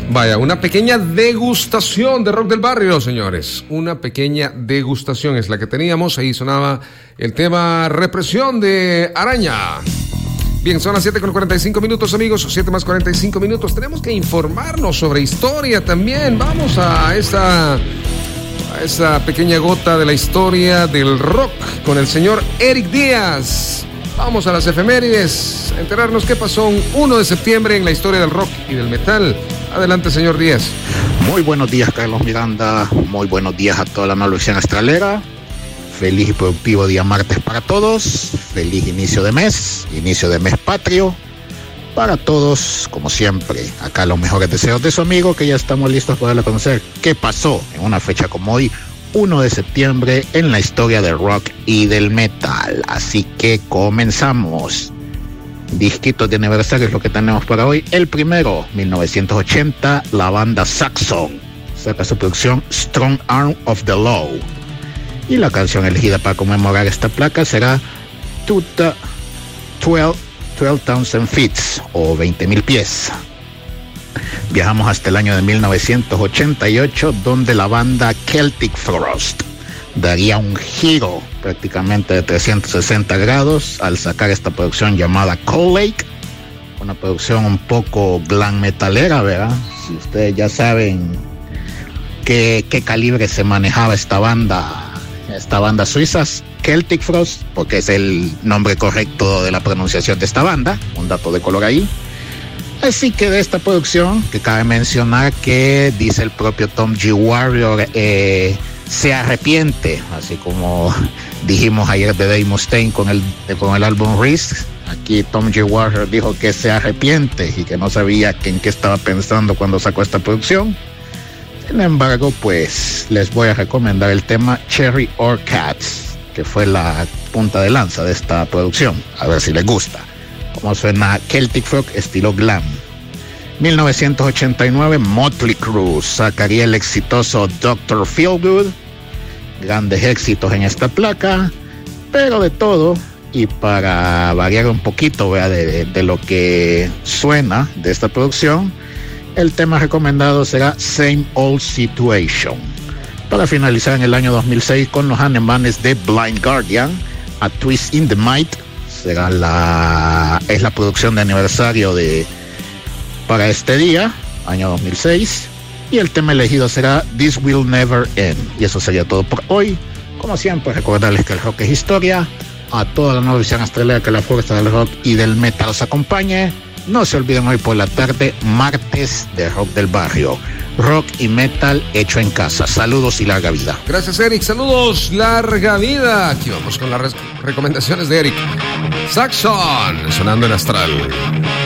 Vaya, una pequeña degustación de rock del barrio, señores. Una pequeña degustación es la que teníamos. Ahí sonaba el tema Represión de Araña. Bien, son las 7:45, amigos. 7:45. Tenemos que informarnos sobre historia también. Vamos a esa pequeña gota de la historia del rock con el señor Eric Díaz. Vamos a las efemérides, a enterarnos qué pasó un 1 de septiembre en la historia del rock y del metal. Adelante, señor Díaz. Muy buenos días, Carlos Miranda. Muy buenos días a toda la navegación astralera. Feliz y productivo día martes para todos. Feliz inicio de mes patrio. Para todos, como siempre, acá los mejores deseos de su amigo, que ya estamos listos para conocer qué pasó en una fecha como hoy, 1 de septiembre, en la historia del rock y del metal. Así que comenzamos. Disquitos de aniversario es lo que tenemos para hoy. El primero, 1980, la banda Saxon saca su producción Strong Arm of the Law. Y la canción elegida para conmemorar esta placa será 12,000 feet o 20,000 pies. Viajamos hasta el año de 1988, donde la banda Celtic Frost daría un giro prácticamente de 360 grados al sacar esta producción llamada Cold Lake, una producción un poco glam metalera, ¿verdad? Si ustedes ya saben qué calibre se manejaba esta banda suiza, Celtic Frost, porque es el nombre correcto de la pronunciación de esta banda, un dato de color ahí. Así que de esta producción, que cabe mencionar que dice el propio Tom G. Warrior, se arrepiente, así como dijimos ayer de Dave Mustaine con el álbum Risk. Aquí Tom G. Warrior dijo que se arrepiente y que no sabía en qué estaba pensando cuando sacó esta producción. Sin embargo, pues les voy a recomendar el tema Cherry Orchids, que fue la punta de lanza de esta producción, a ver si les gusta. Como suena Celtic Frog estilo glam. 1989, Motley Crue sacaría el exitoso Dr. Feelgood. Grandes éxitos en esta placa, pero de todo, y para variar un poquito, ¿verdad?, de lo que suena de esta producción, el tema recomendado será Same Old Situation. Para finalizar en el año 2006 con los alemanes de Blind Guardian, A Twist in the Might, es la producción de aniversario para este día, año 2006, y el tema elegido será This Will Never End. Y eso sería todo por hoy. Como siempre, recordarles que el rock es historia. A toda la nueva visión astralera, que la fuerza del rock y del metal os acompañe. No se olviden hoy por la tarde, martes de Rock del Barrio. Rock y metal hecho en casa. Saludos y larga vida. Gracias, Eric. Saludos, larga vida. Aquí vamos con las recomendaciones de Eric. Saxon, sonando en Astral.